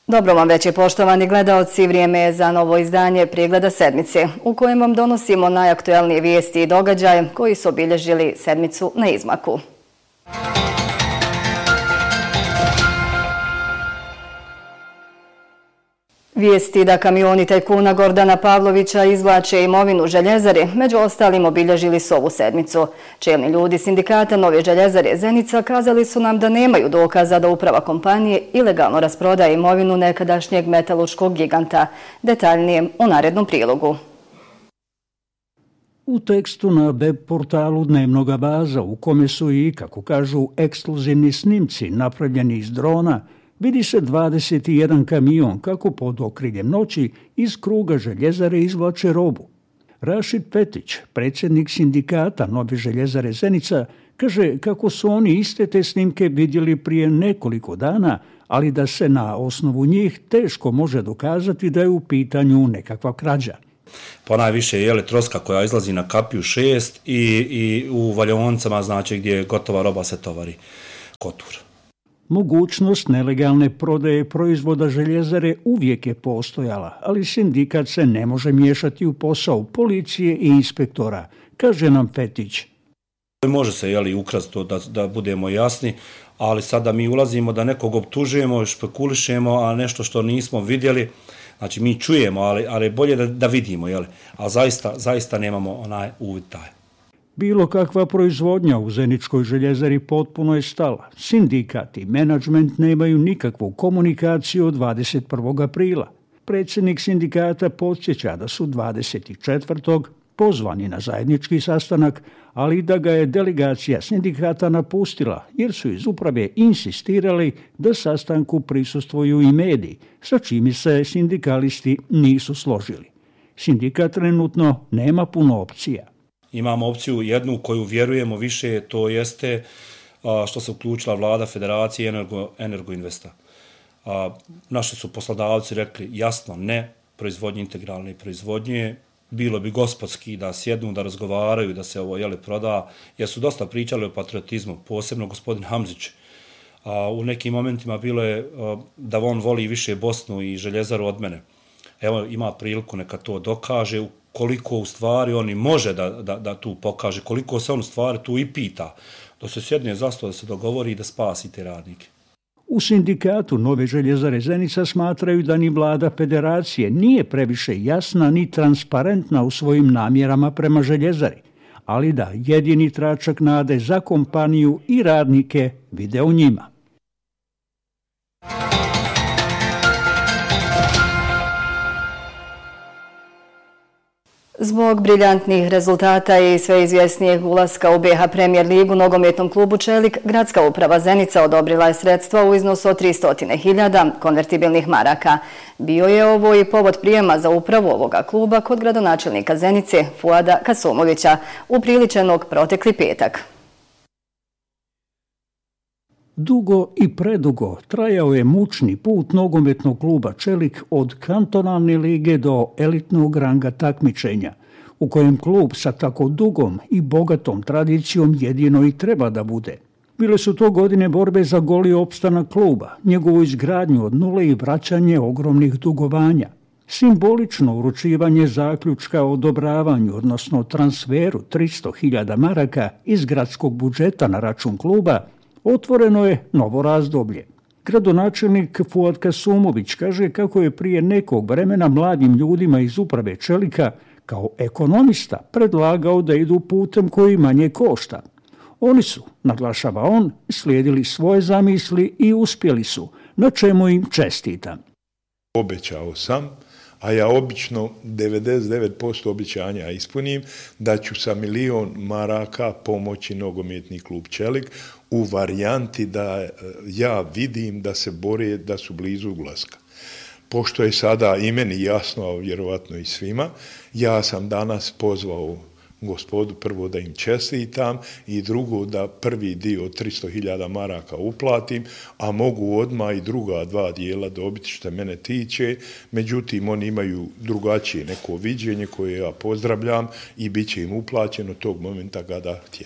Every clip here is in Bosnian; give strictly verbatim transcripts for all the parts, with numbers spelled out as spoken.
Dobro vam večer, poštovani gledaoci, vrijeme je za novo izdanje Pregleda sedmice, u kojem vam donosimo najaktuelnije vijesti i događaje koji su obilježili sedmicu na izmaku. Vijesti da kamioni tajkuna Gordana Pavlovića izvlače imovinu Željezare, među ostalim obilježili su ovu sedmicu. Čelni ljudi sindikata Nove Željezare Zenica kazali su nam da nemaju dokaza da uprava kompanije ilegalno rasprodaje imovinu nekadašnjeg metalurškog giganta. Detaljnije u narednom prilogu. U tekstu na web portalu Dnevnoga baza, u kome su i, kako kažu, ekskluzivni snimci napravljeni iz drona, vidi se dvadeset jedan kamion kako pod okriljem noći iz kruga Željezare izvlače robu. Rašid Petić, predsjednik sindikata Nove Željezare Zenica, kaže kako su oni iste te snimke vidjeli prije nekoliko dana, ali da se na osnovu njih teško može dokazati da je u pitanju nekakva krađa. Ponajviše je troska koja izlazi na kapiju šest i, i u valjaonicama, znači gdje gotova roba se tovari, kotur. Mogućnost nelegalne prodaje proizvoda Željezare uvijek je postojala, ali sindikat se ne može miješati u posao policije i inspektora, kaže nam Petić. Može se jeli, ukrasti to da, da budemo jasni, ali sada mi ulazimo da nekog optužujemo, špekulišemo, a nešto što nismo vidjeli, znači mi čujemo, ali, ali bolje da, da vidimo, jeli, a zaista, zaista nemamo onaj uvid taj. Bilo kakva proizvodnja u Zeničkoj Željezari potpuno je stala. Sindikat i menadžment nemaju nikakvu komunikaciju od dvadeset prvog aprila. Predsjednik sindikata podsjeća da su dvadeset četvrtog pozvani na zajednički sastanak, ali da ga je delegacija sindikata napustila jer su iz uprave insistirali da sastanku prisustvuju i mediji, sa čime se sindikalisti nisu složili. Sindikat trenutno nema puno opcija. Imamo opciju jednu koju vjerujemo više, to jeste što se uključila vlada Federacije Energo, Energoinvesta. Naši su poslodavci rekli jasno ne proizvodnje integralne proizvodnje, bilo bi gospodski da sjednu, da razgovaraju, da se ovo jeli proda, jer su dosta pričali o patriotizmu, posebno gospodin Hamzić. U nekim momentima bilo je da on voli više Bosnu i Željezaru od mene. Evo ima priliku neka to dokaže, koliko u stvari on i može da, da, da tu pokaže, koliko se on u stvari tu i pita, da se sjedne za sto, da se dogovori i da spasi te radnike. U sindikatu Nove Željezare Zenica smatraju da ni vlada federacije nije previše jasna ni transparentna u svojim namjerama prema Željezari, ali da jedini tračak nade za kompaniju i radnike vide u njima. Zbog briljantnih rezultata i sve izvjesnijeg ulaska u B H Premier ligu nogometnom klubu Čelik, gradska uprava Zenica odobrila je sredstva u iznosu od tristo hiljada konvertibilnih maraka. Bio je ovo i povod prijema za upravu ovoga kluba kod gradonačelnika Zenice, Fuada Kasumovića, upriličenog protekli petak. Dugo i predugo trajao je mučni put nogometnog kluba Čelik od kantonalne lige do elitnog ranga takmičenja, u kojem klub sa tako dugom i bogatom tradicijom jedino i treba da bude. Bile su to godine borbe za goli opstanak kluba, njegovu izgradnju od nule i vraćanje ogromnih dugovanja. Simbolično uručivanje zaključka o odobravanju, odnosno transferu tristo hiljada maraka iz gradskog budžeta na račun kluba, otvoreno je novo razdoblje. Gradonačelnik Fuad Kasumović kaže kako je prije nekog vremena mladim ljudima iz uprave Čelika kao ekonomista predlagao da idu putem koji manje košta. Oni su, naglašava on, slijedili svoje zamisli i uspjeli su, na čemu im čestitam. Obećao sam, a ja obično devedeset devet posto obećanja ispunim, da ću sa milion maraka pomoći nogometni klub Čelik u varijanti da ja vidim da se bore, da su blizu ulaska. Pošto je sada i meni jasno, a vjerovatno i svima, ja sam danas pozvao gospodu prvo da im čestitam i drugo da prvi dio od tristo hiljada maraka uplatim, a mogu odmah i druga dva dijela dobiti što mene tiče. Međutim, oni imaju drugačije neko viđenje koje ja pozdravljam i bit će im uplaćeno tog momenta kada htjedno.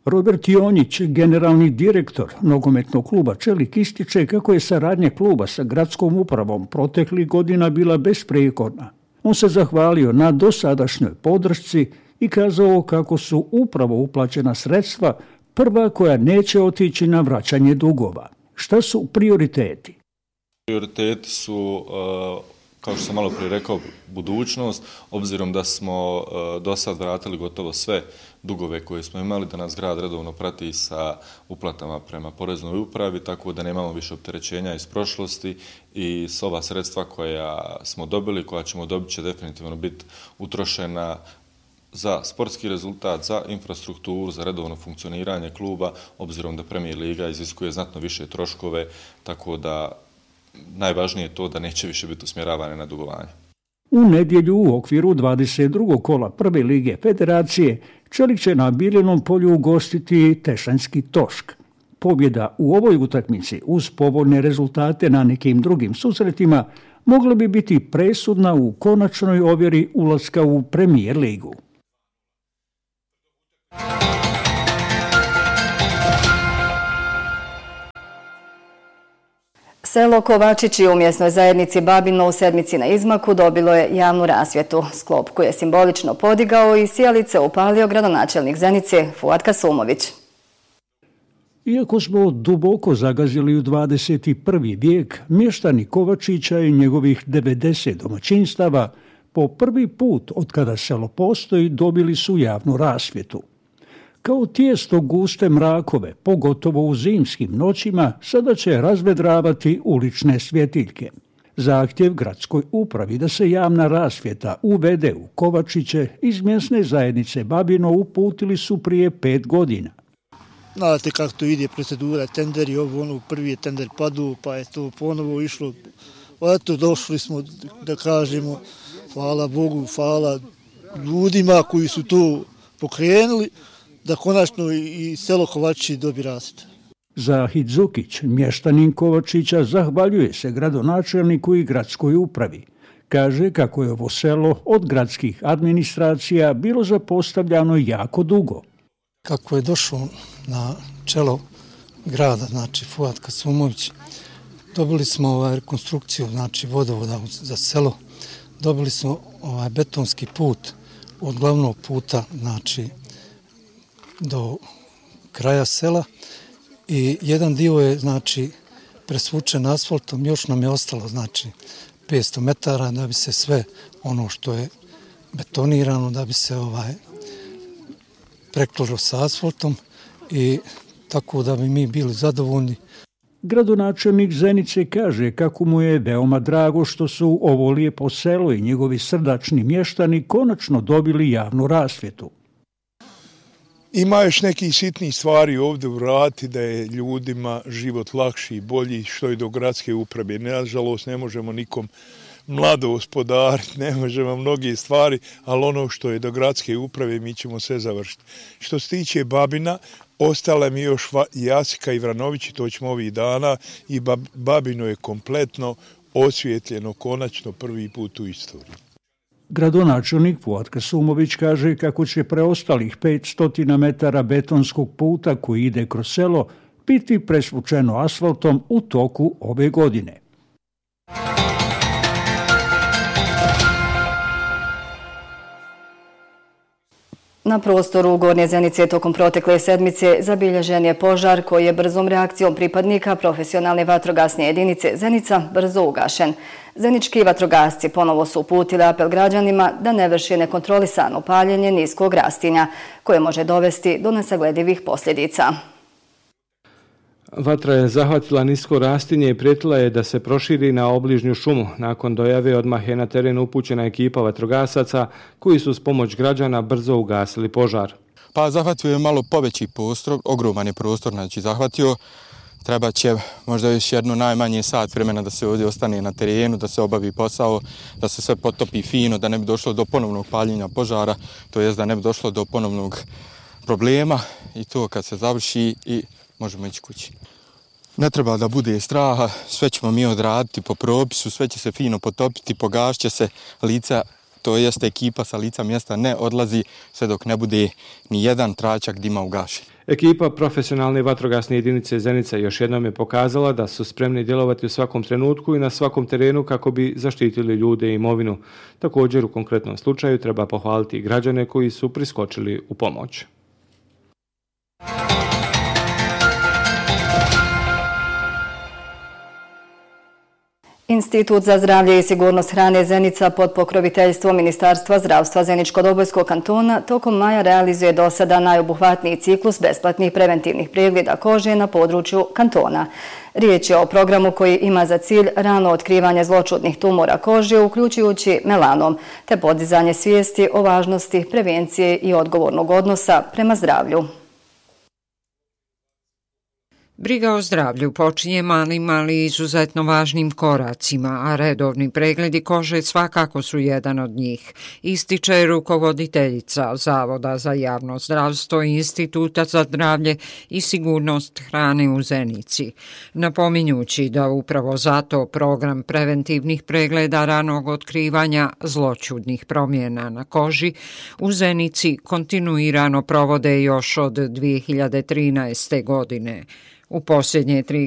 Robert Jonjić, generalni direktor nogometnog kluba Čelik, ističe kako je saradnja kluba sa gradskom upravom proteklih godina bila besprijekorna. On se zahvalio na dosadašnjoj podršci i kazao kako su upravo uplaćena sredstva prva koja neće otići na vraćanje dugova. Šta su prioriteti? Prioriteti su, kao što sam malo prije rekao, budućnost, obzirom da smo do sad vratili gotovo sve dugove koje smo imali, da nas grad redovno prati sa uplatama prema poreznoj upravi, tako da nemamo više opterećenja iz prošlosti i s ova sredstva koja smo dobili, koja ćemo dobiti, će definitivno biti utrošena za sportski rezultat, za infrastrukturu, za redovno funkcioniranje kluba, obzirom da Premier Liga iziskuje znatno više troškove, tako da najvažnije je to da neće više biti usmjeravane na dugovanje. U nedjelju u okviru dvadeset drugog kola Prve lige Federacije Čelik će na Biljenom polju ugostiti Tešanjski Tošk. Pobjeda u ovoj utakmici uz povoljne rezultate na nekim drugim susretima mogla bi biti presudna u konačnoj ovjeri ulaska u Premier ligu. Selo Kovačići u mjesnoj zajednici Babino u Sedmici na Izmaku dobilo je javnu rasvjetu. Sklop koji je simbolično podigao i sijalice upalio gradonačelnik Zenice Fuad Kasumović. Iako smo duboko zagazili u dvadeset prvi vijek, mještani Kovačića i njegovih devedeset domaćinstava po prvi put od kada selo postoji dobili su javnu rasvjetu. Kao tijesto guste mrakove, pogotovo u zimskim noćima, sada će razvedravati ulične svjetiljke. Zahtjev gradskoj upravi da se javna rasvjeta uvede u Kovačiće iz mjesne zajednice Babino uputili su prije pet godina. Znate kako to ide procedura, tenderi, ovo ono, prvi je tender padu, pa je to ponovo išlo. Eto, došli smo, da kažemo, hvala Bogu, hvala ljudima koji su to pokrenuli, da konačno i selo Kovačići dobi rast. Zahid Zukić, mještanin Kovačića, zahvaljuje se gradonačelniku i gradskoj upravi. Kaže kako je ovo selo od gradskih administracija bilo zapostavljano jako dugo. Kako je došao na čelo grada, znači Fuad Kasumović, dobili smo ovaj rekonstrukciju, znači vodovoda za selo, dobili smo ovaj betonski put od glavnog puta, znači do kraja sela i jedan dio je znači presvučen asfaltom, još nam je ostalo znači petsto metara da bi se sve ono što je betonirano da bi se ovaj preklalo sa asfaltom i tako da bi mi bili zadovoljni. Gradonačelnik Zenice kaže kako mu je veoma drago što su ovo lijepo selo i njegovi srdačni mještani konačno dobili javnu rasvjetu. Ima još nekih sitnih stvari ovdje vrati da je ljudima život lakši i bolji, što je do gradske uprave. Nažalost, ne možemo nikom mlado gospodariti, ne možemo mnoge stvari, ali ono što je do gradske uprave mi ćemo sve završiti. Što se tiče Babina, ostale mi još Jasika i Vranović, to ćemo ovih dana, i Babino je kompletno osvjetljeno konačno prvi put u istoriji. Gradonačelnik Fuad Kasumović kaže kako će preostalih petsto metara betonskog puta koji ide kroz selo biti presvučeno asfaltom u toku ove godine. Na prostoru Gornje Zenice tokom protekle sedmice zabilježen je požar koji je brzom reakcijom pripadnika profesionalne vatrogasne jedinice Zenica brzo ugašen. Zenički vatrogasci ponovo su uputili apel građanima da ne vrši nekontrolisano paljenje niskog rastinja koje može dovesti do nesagledivih posljedica. Vatra je zahvatila nisko rastinje i prijetila je da se proširi na obližnju šumu. Nakon dojave odmah je na teren upućena ekipa vatrogasaca koji su s pomoć građana brzo ugasili požar. Pa zahvatio je malo poveći prostor, ogroman je prostor, znači zahvatio. Treba će možda još jedno najmanje sat vremena da se ovdje ostane na terenu, da se obavi posao, da se sve potopi fino, da ne bi došlo do ponovnog paljenja požara, to jest da ne bi došlo do ponovnog problema i to kad se završi i možemo ići kući. Ne treba da bude straha, sve ćemo mi odraditi po propisu, sve će se fino potopiti, pogašće se lica, to jeste ekipa sa lica mjesta ne odlazi sve dok ne bude ni jedan tračak dima ugašen. Ekipa profesionalne vatrogasne jedinice Zenica još jednom je pokazala da su spremni djelovati u svakom trenutku i na svakom terenu kako bi zaštitili ljude i imovinu. Također u konkretnom slučaju treba pohvaliti i građane koji su priskočili u pomoć. Institut za zdravlje i sigurnost hrane Zenica pod pokroviteljstvom Ministarstva zdravstva Zeničko-Dobojskog kantona tokom maja realizuje do sada najobuhvatniji ciklus besplatnih preventivnih pregleda kože na području kantona. Riječ je o programu koji ima za cilj rano otkrivanje zloćudnih tumora kože, uključujući melanom, te podizanje svijesti o važnosti prevencije i odgovornog odnosa prema zdravlju. Briga o zdravlju počinje malim, ali izuzetno važnim koracima, a redovni pregledi kože svakako su jedan od njih, ističe rukovoditeljica Zavoda za javno zdravstvo i Instituta za zdravlje i sigurnost hrane u Zenici, napominjući da upravo zato program preventivnih pregleda ranog otkrivanja zloćudnih promjena na koži u Zenici kontinuirano provode još od dvije hiljade trinaeste. godine. U posljednje tri